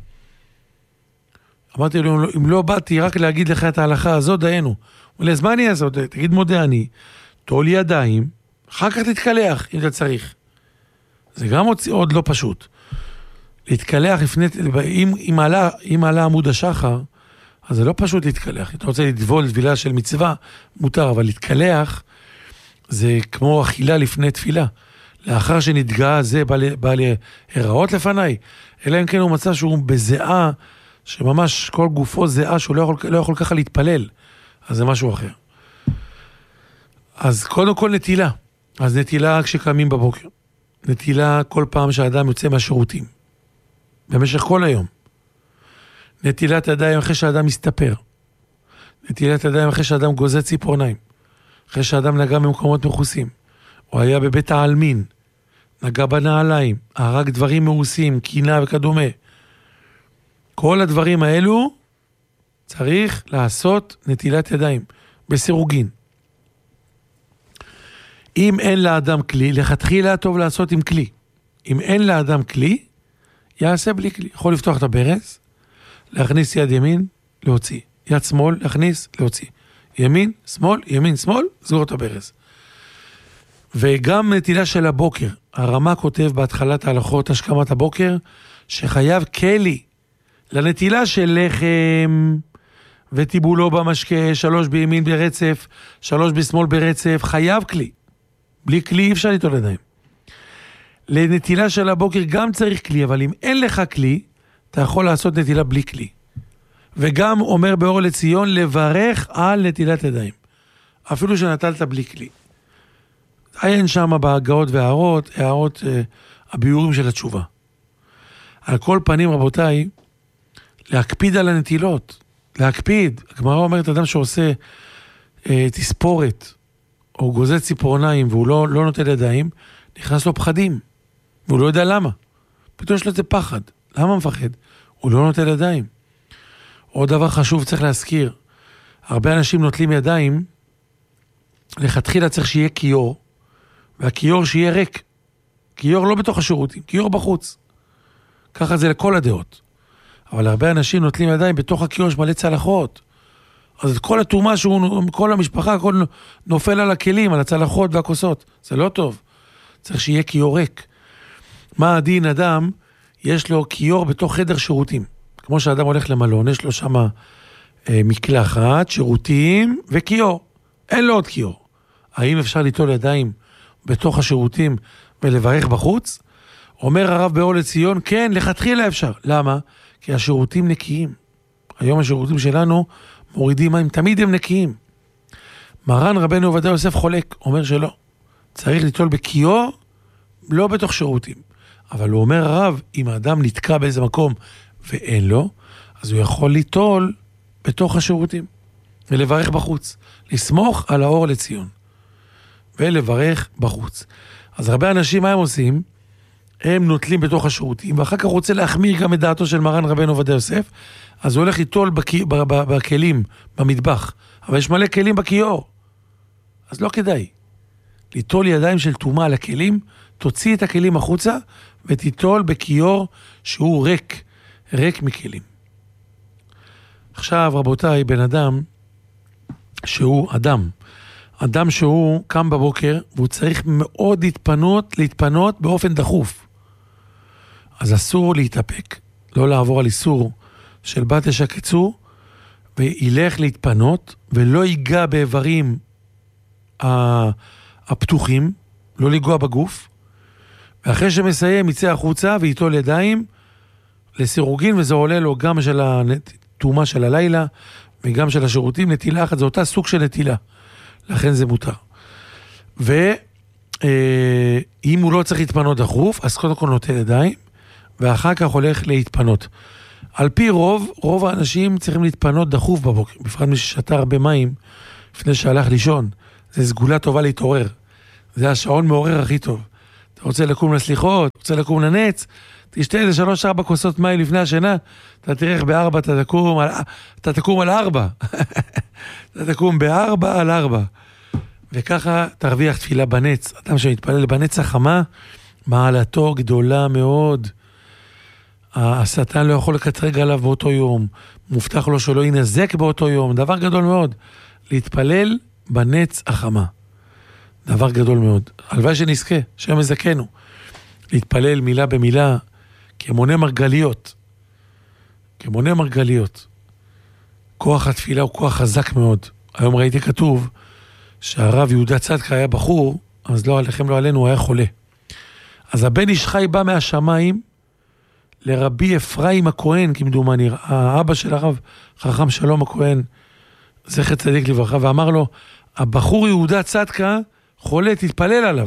אמרתי לו, אם לא באתי רק להגיד לך את ההלכה הזאת, דיינו. הוא אומר לי, אז מה אני אעשה? תגיד מודה אני, תול ידיים, אחר כך תתקלח, אם אתה צריך. זה גם עוד, עוד לא פשוט. להתקלח לפני, אם, אם, עלה, אם עלה עמוד השחר, אז זה לא פשוט להתקלח. אם אתה רוצה לטבול תבילה של מצווה, מותר, אבל להתקלח, זה כמו אכילה לפני תפילה. לאחר שנתגעה זה בא, בא להיראות לפניי, אלא אם כן הוא מצא שהוא בזיעה, שממש כל גופו זיעה, שהוא לא יכול, לא יכול ככה להתפלל. אז זה משהו אחר. אז קודם כל נטילה. אז נטילה כשקמים בבוקר. נטילה כל פעם שהאדם יוצא מהשירותים. במשך כל היום. נטילת ידיים אחרי שהאדם מסתפר. נטילת ידיים אחרי שהאדם גוזר ציפורניים. אחרי שהאדם נגע במקומות מחוסים. הוא היה בבית העלמין. נגע בנעליים. הרג דברים מאוסים, קינה וכדומה. כל הדברים האלו צריך לעשות נטילת ידיים. בסירוגין. אם אין לאדם כלי, לכתחילה טוב לעשות עם כלי. אם אין לאדם כלי, יעשה בלי כלי. יכול לפתוח את הברז, להכניס יד ימין, להוציא. יד שמאל, להכניס, להוציא. ימין, שמאל, ימין, שמאל, סגור את הברז. וגם נטילה של הבוקר. הרמה כותב בהתחלת ההלכות השכמת הבוקר, שחייב כלי לנטילה של לחם וטיבולו במשקה, שלוש בימין ברצף, שלוש בשמאל ברצף, חייב כלי. בלי כלי אי אפשר ליטול ידיים. לנטילה של הבוקר גם צריך כלי, אבל אם אין לך כלי, אתה יכול לעשות נטילה בלי כלי. וגם אומר באור לציון, לברך על נטילת ידיים. אפילו שנטלת בלי כלי. אין שם בהגאות והערות, הערות, אה, הביורים של התשובה. על כל פנים, רבותיי, להקפיד על הנטילות. להקפיד. הגמרא אומרת, אדם שעושה אה, תספורת, או גוזר ציפורניים, והוא לא, לא נוטל ידיים, נכנס לו פחדים. והוא לא יודע למה. פתאום יש לו זה פחד. למה מפחד? הוא לא נוטל ידיים. עוד דבר חשוב צריך להזכיר. הרבה אנשים נוטלים ידיים, לכתחילה צריך שיהיה כיור, והכיור שיהיה ריק. כיור לא בתוך השירותים, כיור בחוץ. ככה זה לכל הדעות. אבל הרבה אנשים נוטלים ידיים בתוך הכיור שמלא צלחות. אז כל התאומה שהוא, כל המשפחה, הכל נופל על הכלים, על הצלחות והכוסות. זה לא טוב. צריך שיהיה כיור ריק. מה הדין אדם? יש לו כיור בתוך חדר שירותים. כמו שאדם הולך למלון, יש לו שם אה, מקלחת, שירותים וכיור. אין לו עוד כיור. האם אפשר ליטול ידיים בתוך השירותים ולברך בחוץ? אומר הרב באור לציון, כן, לכתחילה אפשר. למה? כי השירותים נקיים. היום השירותים שלנו מורידים מים, תמיד הם נקיים. מרן רבנו עובדיה יוסף חולק, אומר שלא. צריך ליטול בכיור, לא בתוך שירותים. אבל הוא אומר הרב, אם האדם נתקע באיזה מקום ואין לו, אז הוא יכול ליטול בתוך השירותים. ולברך בחוץ. לסמוך על האור לציון. ולברך בחוץ. אז הרבה אנשים, מה הם עושים? הם נוטלים בתוך השירותים, ואחר כך רוצה להחמיר גם את דעתו של מרן רבנו עובדיה יוסף, אז הוא הולך ליטול בכ... בכלים, במטבח. אבל יש מלא כלים בכיור. אז לא כדאי. ליטול ידיים של תומה על הכלים, תוציא את הכלים החוצה, ותיטול בכיור שהוא ריק, ריק מכלים. עכשיו, רבותיי, בן אדם שהוא אדם, אדם שהוא קם בבוקר, והוא צריך מאוד להתפנות, להתפנות באופן דחוף. אז אסור להתאפק, לא לעבור על איסור של בת ישקצו, וילך להתפנות, ולא ייגע באיברים הפתוחים, לא לגוע בגוף, ואחרי שמסיים יצא החוצה ויטול ידיים לסירוגין, וזה עולה לו גם של התאומה של הלילה, וגם של השירותים, נטילה אחת, זה אותה סוג של נטילה. לכן זה מותר. ואם הוא לא צריך להתפנות דחוף, אז קודם כל נוטל ידיים, ואחר כך הולך להתפנות. על פי רוב, רוב האנשים צריכים להתפנות דחוף בבוקר, בפרט מי ששתה הרבה מים לפני שהלך לישון. זה סגולה טובה להתעורר. זה השעון מעורר הכי טוב. אתה רוצה לקום לסליחות, רוצה לקום לנץ, תשתה איזה שלוש ארבע כוסות מים לפני השינה, אתה תראה איך בארבע אתה תקום על, אתה תקום על ארבע. אתה תקום בארבע על ארבע. וככה תרוויח תפילה בנץ. אדם שמתפלל בנץ החמה, מעלתו גדולה מאוד. השטן לא יכול לקטרג עליו באותו יום. מובטח לו שלא ינזק באותו יום. דבר גדול מאוד. להתפלל בנץ החמה. דבר גדול מאוד. הלוואי שנזכה, שם יזכנו. להתפלל מילה במילה, כמונה מרגליות. כמונה מרגליות. כוח התפילה הוא כוח חזק מאוד. היום ראיתי כתוב שהרב יהודה צדקה היה בחור, אז לא עליכם לא עלינו, הוא היה חולה. אז הבן איש חי בא מהשמיים לרבי אפרים הכהן, כמדומני, האבא של הרב חכם שלום הכהן, זכר צדיק לברכה, ואמר לו, הבחור יהודה צדקה חולה, תתפלל עליו.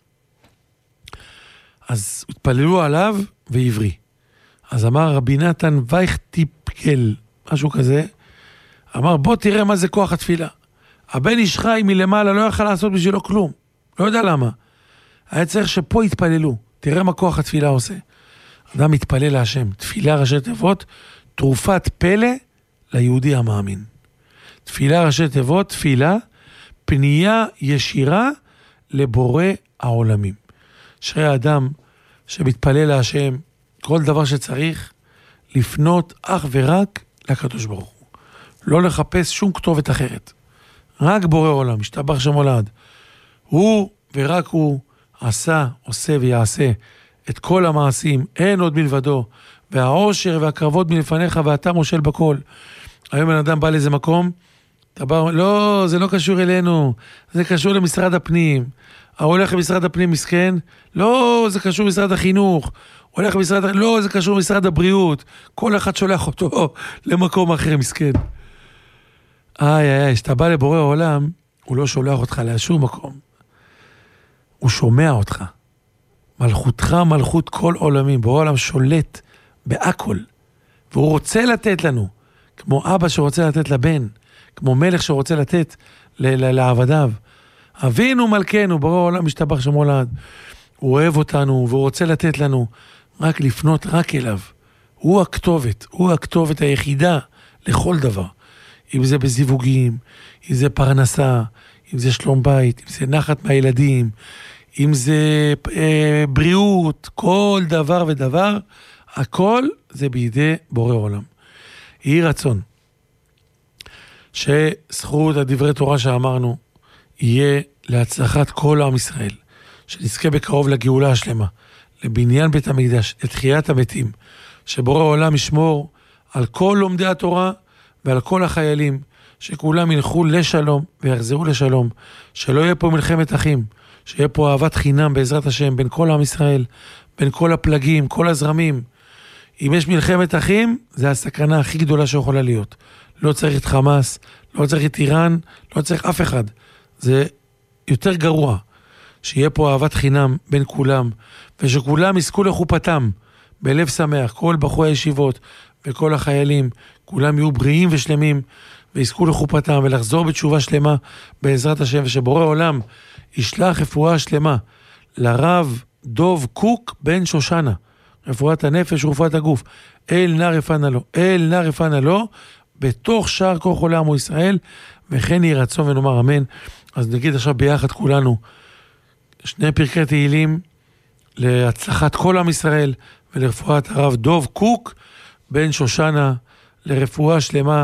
אז התפללו עליו ועברי. אז אמר רבי נתן וייך טיפקל, משהו כזה, אמר בוא תראה מה זה כוח התפילה. הבן איש חי מלמעלה לא יכל לעשות בשבילו כלום, לא יודע למה. היה צריך שפה יתפללו, תראה מה כוח התפילה עושה. אדם מתפלל להשם, תפילה ראשי תיבות, תרופת פלא ליהודי המאמין. תפילה ראשי תיבות, תפילה, פנייה ישירה לבורא העולמים. שרי האדם שמתפלל להשם, כל דבר שצריך, לפנות אך ורק לקדוש ברוך הוא. לא לחפש שום כתובת אחרת. רק בורא עולם, משתבח שמו לעד. הוא ורק הוא עשה, עושה ויעשה את כל המעשים, אין עוד מלבדו, והעושר והקרבות מלפניך, ואתה מושל בכל. היום בן אדם בא לאיזה מקום, אתה בא, לא, זה לא קשור אלינו, זה קשור למשרד הפנים. הולך למשרד הפנים מסכן, לא, זה קשור למשרד החינוך. הולך למשרד, לא, זה קשור למשרד הבריאות. כל אחד שולח אותו למקום אחר מסכן. איי, איי, איי, שאתה בא לבורא העולם, הוא לא שולח אותך לשום מקום. הוא שומע אותך. מלכותך מלכות כל עולמים. בורא העולם שולט בהכל. והוא רוצה לתת לנו, כמו אבא שרוצה לתת לבן, כמו מלך שרוצה לתת לעבדיו. אבינו מלכנו, בורא העולם משתבח שמו לעד. הוא אוהב אותנו והוא רוצה לתת לנו, רק לפנות רק אליו. הוא הכתובת, הוא הכתובת היחידה לכל דבר. אם זה בזיווגים, אם זה פרנסה, אם זה שלום בית, אם זה נחת מהילדים, אם זה אה, בריאות, כל דבר ודבר, הכל זה בידי בורא עולם. יהי רצון שזכות הדברי תורה שאמרנו יהיה להצלחת כל עם ישראל, שנזכה בקרוב לגאולה השלמה, לבניין בית המקדש, לתחיית המתים, שבורא העולם ישמור על כל לומדי התורה ועל כל החיילים, שכולם ילכו לשלום ויחזרו לשלום, שלא יהיה פה מלחמת אחים, שיהיה פה אהבת חינם בעזרת השם בין כל עם ישראל, בין כל הפלגים, כל הזרמים. אם יש מלחמת אחים, זה הסכנה הכי גדולה שיכולה להיות. לא צריך את חמאס, לא צריך את איראן, לא צריך אף אחד. זה יותר גרוע, שיהיה פה אהבת חינם בין כולם, ושכולם יזכו לחופתם, בלב שמח, כל בחורי הישיבות וכל החיילים, כולם יהיו בריאים ושלמים, ויזכו לחופתם ולחזור בתשובה שלמה בעזרת השם, ושבורא עולם ישלח רפואה שלמה לרב דוב קוק בן שושנה, רפואת הנפש ורפואת הגוף, אל נא רפאנה לו, אל נא רפאנה לו, בתוך שער כל חולי עמו ישראל, וכן יהי רצון ונאמר אמן. אז נגיד עכשיו ביחד כולנו, שני פרקי תהילים, להצלחת כל עם ישראל, ולרפואת הרב דוב קוק בן שושנה, לרפואה שלמה,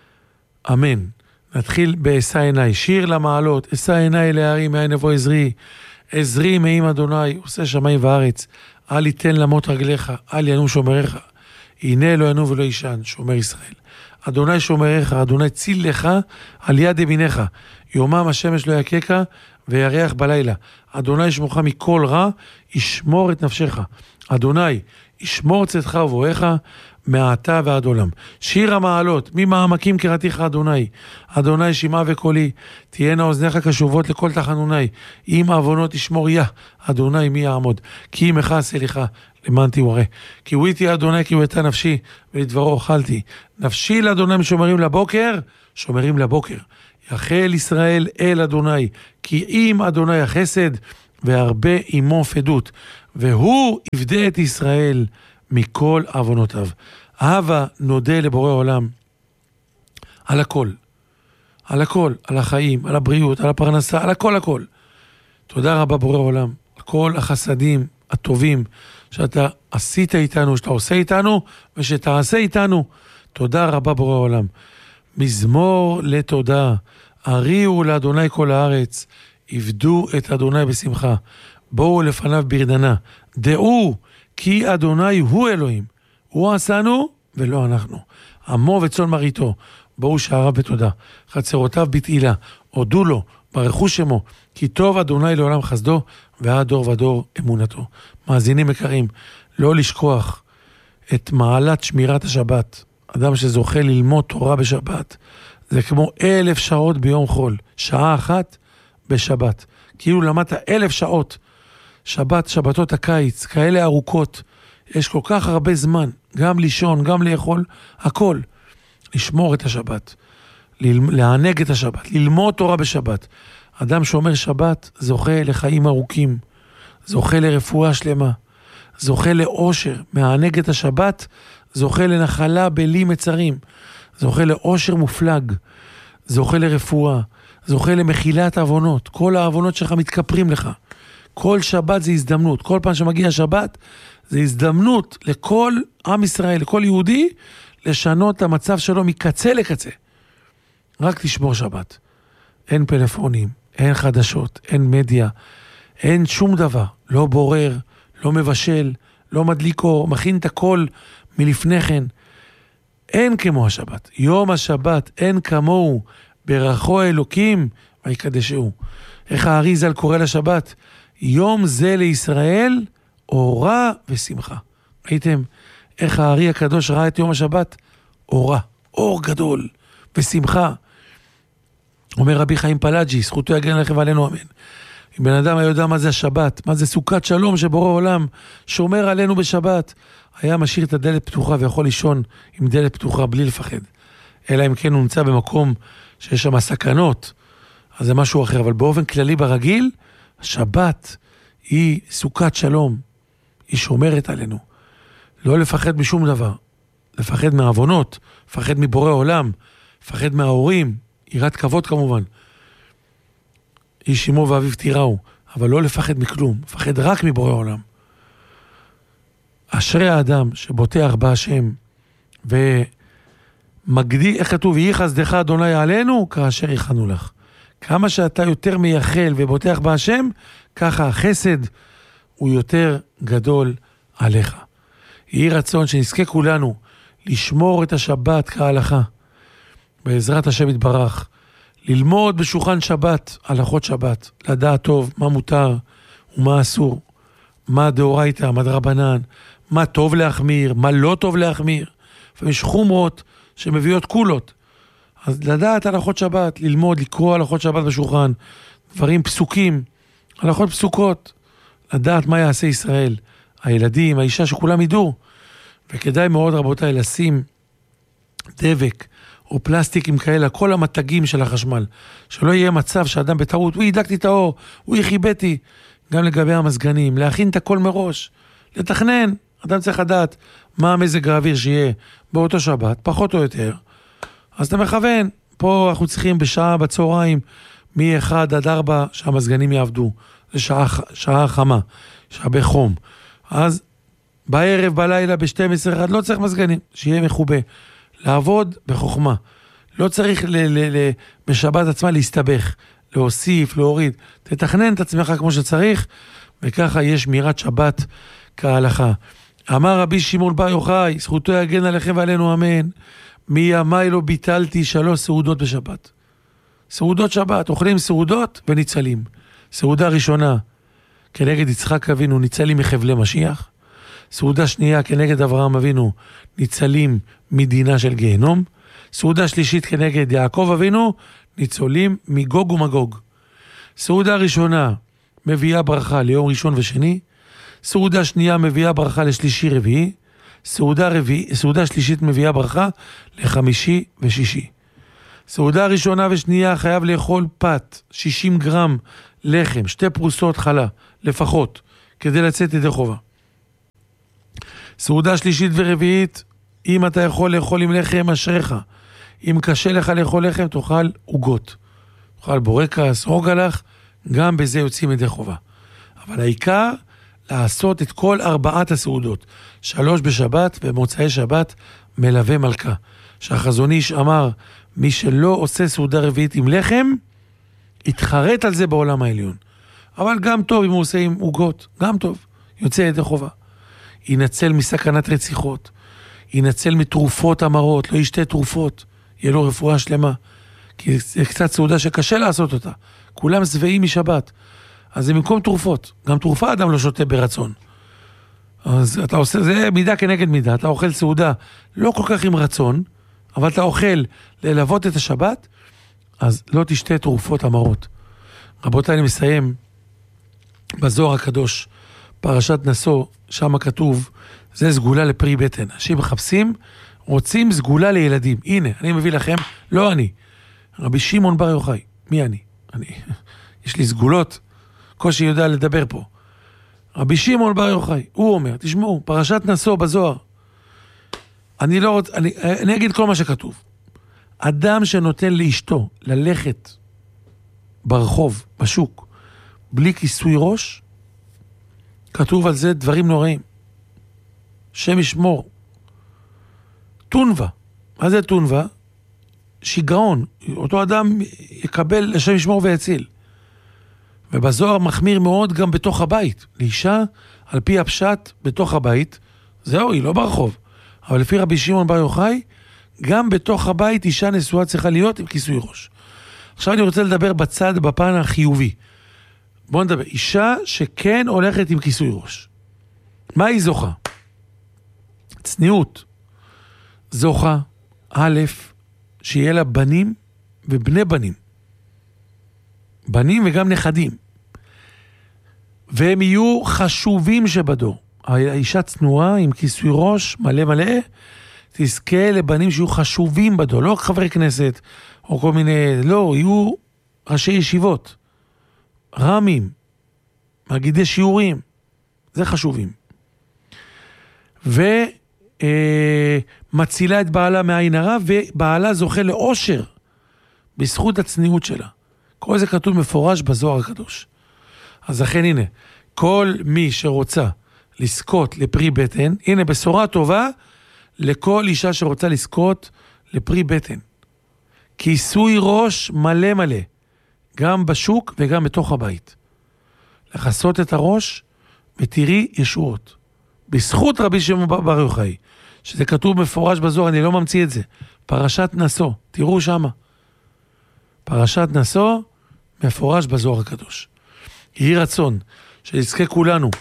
אמן. נתחיל באשא עיניי, שיר למעלות, אשא עיניי להרים, מאין יבוא עזרי, עזרי מעם אדוני, עושה שמיים וארץ, אל יתן למות רגליך, אל ינום שומריך, הנה לא ינום ולא ישן, שומר ישראל. אדוני שומריך, אדוני ציל לך על יד ימיניך, יומם השמש לא יקקה וירח בלילה. אדוני ישמורך מכל רע, ישמור את נפשך. אדוני ישמור צאתך ובואך מעתה ועד עולם. שיר המעלות, ממעמקים קראתיך אדוני, אדוני שמעה וקולי, תהיינה אוזניך קשובות לכל תחנוני, אם העוונות ישמור יה, אדוני מי יעמוד, כי עמך סליחה, למען תיורא. כי הוא איתי אדוני כי הוא איתה נפשי, ולדברו אוכלתי. נפשי לאדוני משומרים לבוקר, שומרים לבוקר. יחל ישראל אל אדוני, כי אם אדוני החסד, והרבה עמו פדות, והוא יפדה את ישראל מכל עוונותיו. אהבה נודה לבורא עולם על הכל, על הכל, על החיים, על הבריאות, על הפרנסה, על הכל הכל. תודה רבה בורא עולם, על כל החסדים הטובים שאתה עשית איתנו, שאתה עושה איתנו ושתעשה איתנו. תודה רבה בורא עולם. מזמור לתודה, הריעו לאדוני כל הארץ, עבדו את אדוני בשמחה, בואו לפניו ברדנה, דעו כי אדוני הוא אלוהים, הוא עשנו ולא אנחנו, עמו וצאן מרעיתו, בואו שעריו בתודה, חצרותיו בתהילה, הודו לו, ברכו שמו, כי טוב אדוני לעולם חסדו, ועד דור ודור אמונתו. מאזינים יקרים, לא לשכוח את מעלת שמירת השבת. אדם שזוכה ללמוד תורה בשבת, זה כמו אלף שעות ביום חול, שעה אחת בשבת. כאילו למדת אלף שעות. שבת, שבתות הקיץ, כאלה ארוכות, יש כל כך הרבה זמן, גם לישון, גם לאכול, הכל. לשמור את השבת, לענג את השבת, ללמוד תורה בשבת. אדם שאומר שבת זוכה לחיים ארוכים, זוכה לרפואה שלמה, זוכה לאושר, מענג את השבת, זוכה לנחלה בלי מצרים, זוכה לאושר מופלג, זוכה לרפואה, זוכה למחילת עוונות, כל העוונות שלך מתכפרים לך. כל שבת זה הזדמנות, כל פעם שמגיע שבת זה הזדמנות לכל עם ישראל, לכל יהודי, לשנות את המצב שלו מקצה לקצה. רק תשמור שבת. אין פלאפונים, אין חדשות, אין מדיה, אין שום דבר. לא בורר, לא מבשל, לא מדליק אור, מכין את הכל מלפני כן. אין כמו השבת. יום השבת אין כמוהו, ברכו אלוקים ויקדשהו. איך הארי ז"ל קורא לשבת? יום זה לישראל אורה ושמחה. ראיתם איך הארי הקדוש ראה את יום השבת? אורה, אור גדול ושמחה. אומר רבי חיים פלאג'י, זכותו יגן עליכם ועלינו אמן. אם בן אדם היה יודע מה זה השבת, מה זה סוכת שלום שבורא עולם שומר עלינו בשבת, היה משאיר את הדלת פתוחה ויכול לישון עם דלת פתוחה בלי לפחד. אלא אם כן הוא נמצא במקום שיש שם סכנות, אז זה משהו אחר. אבל באופן כללי ברגיל, השבת היא סוכת שלום, היא שומרת עלינו. לא לפחד משום דבר, לפחד מהעוונות, לפחד מבורא עולם, לפחד מההורים, יראת כבוד כמובן. איש אמו ואביו תיראו, אבל לא לפחד מכלום, לפחד רק מבורא עולם. אשרי האדם שבוטח בהשם ומגדיל, איך כתוב, יהי חסדך אדוני עלינו כאשר יכנו לך. כמה שאתה יותר מייחל ובוטח בהשם, ככה החסד הוא יותר גדול עליך. יהי רצון שנזכה כולנו לשמור את השבת כהלכה, בעזרת השם יתברך, ללמוד בשולחן שבת, הלכות שבת, לדעת טוב מה מותר ומה אסור, מה דאורייתא, מה דרבנן, מה טוב להחמיר, מה לא טוב להחמיר. ויש חומרות שמביאות קולות. אז לדעת הלכות שבת, ללמוד, לקרוא הלכות שבת בשולחן, דברים פסוקים, הלכות פסוקות, לדעת מה יעשה ישראל, הילדים, האישה, שכולם ידעו. וכדאי מאוד רבותיי לשים דבק או פלסטיקים כאלה, כל המתגים של החשמל, שלא יהיה מצב שאדם בטעות, הוא ידלקתי את האור, הוא יחיבתי, גם לגבי המזגנים, להכין את הכל מראש, לתכנן. אדם צריך לדעת מה המזג האוויר שיהיה באותו שבת, פחות או יותר. אז אתה מכוון, פה אנחנו צריכים בשעה בצהריים, מ-אחד עד ארבע שהמזגנים יעבדו, זה שעה, שעה חמה, שעה בחום. אז בערב, בלילה, ב-שתים עשרה אחד, לא צריך מזגנים, שיהיה מחובה. לעבוד בחוכמה. לא צריך ל- ל- ל- בשבת עצמה להסתבך, להוסיף, להוריד. תתכנן את עצמך כמו שצריך, וככה יש שמירת שבת כהלכה. אמר רבי שמעון בר יוחאי, זכותו יגן עליכם ועלינו אמן, מימי לא ביטלתי שלוש סעודות בשבת. סעודות שבת, אוכלים סעודות וניצלים. סעודה ראשונה, כנגד יצחק אבינו, ניצלים מחבלי משיח. סעודה שנייה, כנגד אברהם אבינו, ניצלים מדינה של גיהנום. סעודה שלישית, כנגד יעקב אבינו, ניצולים מגוג ומגוג. סעודה ראשונה, מביאה ברכה ליום ראשון ושני. סעודה שנייה, מביאה ברכה לשלישי רביעי. סעודה, רביעי, סעודה שלישית, מביאה ברכה לחמישי ושישי. סעודה ראשונה ושנייה חייב לאכול פת, שישים גרם לחם, שתי פרוסות חלה, לפחות, כדי לצאת ידי חובה. סעודה שלישית ורביעית, אם אתה יכול לאכול עם לחם, אשריך. אם קשה לך לאכול לחם, תאכל עוגות. תאכל בורקס, רוגלח, גם בזה יוצאים ידי חובה. אבל העיקר, לעשות את כל ארבעת הסעודות. שלוש בשבת ומוצאי שבת מלווה מלכה. שהחזון איש אמר, מי שלא עושה סעודה רביעית עם לחם, יתחרט על זה בעולם העליון. אבל גם טוב אם הוא עושה עם עוגות, גם טוב, יוצא ידי חובה. ינצל מסכנת רציחות, ינצל מתרופות אמרות, לא ישתה תרופות, יהיה לו רפואה שלמה. כי זה קצת סעודה שקשה לעשות אותה. כולם שבעים משבת. אז זה במקום תרופות. גם תרופה אדם לא שותה ברצון. אז אתה עושה, זה מידה כנגד מידה. אתה אוכל סעודה לא כל כך עם רצון, אבל אתה אוכל ללוות את השבת, אז לא תשתה תרופות אמרות. רבותיי, אני מסיים בזוהר הקדוש, פרשת נשוא, שם כתוב, זה סגולה לפרי בטן. אנשים מחפשים, רוצים סגולה לילדים. הנה, אני מביא לכם, לא אני. רבי שמעון בר יוחאי. מי אני? אני. יש לי סגולות, קושי יודע לדבר פה. רבי שמעון בר יוחאי, הוא אומר, תשמעו, פרשת נשוא בזוהר. אני לא רוצה, אני, אני אגיד כל מה שכתוב. אדם שנותן לאשתו ללכת ברחוב, בשוק, בלי כיסוי ראש, כתוב על זה דברים נוראים. שם ישמור. תונבה. מה זה תונבה? שיגעון. אותו אדם יקבל לשם ישמור ויציל. ובזוהר מחמיר מאוד גם בתוך הבית. לאישה, על פי הפשט, בתוך הבית, זהו, היא לא ברחוב. אבל לפי רבי שמעון בר יוחאי, גם בתוך הבית אישה נשואה צריכה להיות עם כיסוי ראש. עכשיו אני רוצה לדבר בצד, בפן החיובי. בואו נדבר. אישה שכן הולכת עם כיסוי ראש. מה היא זוכה? צניעות. זוכה, א', שיהיה לה בנים ובני בנים. בנים וגם נכדים. והם יהיו חשובים שבדור. האישה צנועה עם כיסוי ראש מלא מלא, תזכה לבנים שיהיו חשובים בדור, לא חברי כנסת או כל מיני, לא, יהיו ראשי ישיבות, רמים, מגידי שיעורים, זה חשובים. ומצילה את בעלה מעין הרע, ובעלה זוכה לאושר בזכות הצניעות שלה. כל זה כתוב מפורש בזוהר הקדוש. אז לכן הנה, כל מי שרוצה לזכות לפרי בטן, הנה בשורה טובה לכל אישה שרוצה לזכות לפרי בטן. כיסוי ראש מלא מלא, גם בשוק וגם בתוך הבית. לחסות את הראש ותראי ישועות. בזכות רבי שמעון בר יוחאי, שזה כתוב מפורש בזוהר, אני לא ממציא את זה. פרשת נשוא, תראו שמה. פרשת נשוא מפורש בזוהר הקדוש. יהי רצון שנזכה כולנו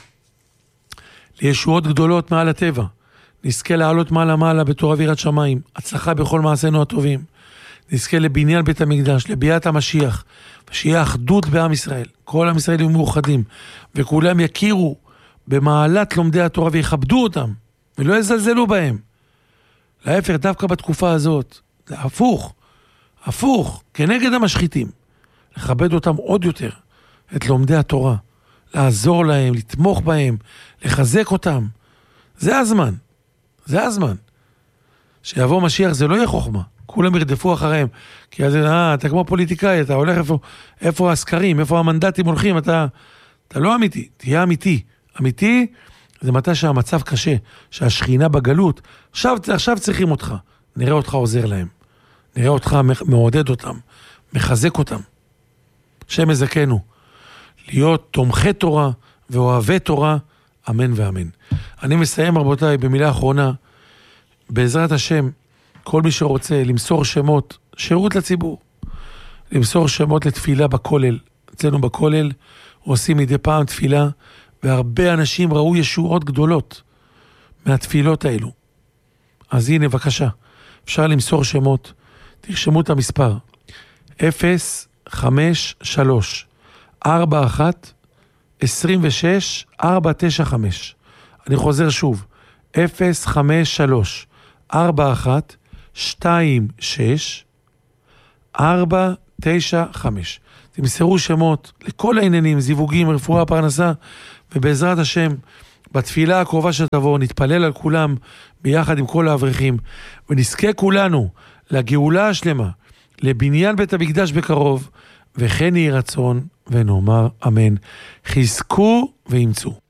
לישועות גדולות מעל הטבע, נזכה לעלות מעלה מעלה בתורה ויראת שמיים, הצלחה בכל מעשינו הטובים, נזכה לבניין בית המקדש, לביאת המשיח, ושיהיה אחדות בעם ישראל, כל עם ישראל יהיו מאוחדים, וכולם יכירו במעלת לומדי התורה ויכבדו אותם, ולא יזלזלו בהם. להפך, דווקא בתקופה הזאת, זה הפוך, הפוך, כנגד המשחיתים, לכבד אותם עוד יותר, את לומדי התורה, לעזור להם, לתמוך בהם, לחזק אותם. זה הזמן, זה הזמן. שיבוא משיח זה לא יהיה חוכמה, כולם ירדפו אחריהם, כי אז, אה, אתה כמו פוליטיקאי, אתה הולך איפה, איפה הסקרים, איפה המנדטים הולכים, אתה, אתה לא אמיתי, תהיה אמיתי. אמיתי זה מתי שהמצב קשה, שהשכינה בגלות, עכשיו, עכשיו צריכים אותך, נראה אותך עוזר להם, נראה אותך מעודד אותם, מחזק אותם. שם יזכנו, להיות תומכי תורה ואוהבי תורה, אמן ואמן. אני מסיים רבותיי במילה אחרונה, בעזרת השם, כל מי שרוצה למסור שמות, שירות לציבור, למסור שמות לתפילה בכולל, אצלנו בכולל, עושים מדי פעם תפילה, והרבה אנשים ראו ישועות גדולות מהתפילות האלו. אז הנה בבקשה, אפשר למסור שמות, תרשמו את המספר, אפס חמש שלוש ארבע אחת עשרים ושש ארבע תשע חמש. אני חוזר שוב, אפס חמש שלוש ארבע אחת שתיים שש ארבע תשע חמש. תמסרו שמות לכל העניינים, זיווגים, רפואה, פרנסה, ובעזרת השם, בתפילה הקרובה שתבוא, נתפלל על כולם ביחד עם כל האברכים, ונזכה כולנו לגאולה השלמה, לבניין בית המקדש בקרוב, וכן יהי רצון ונאמר אמן. חזקו ואמצו.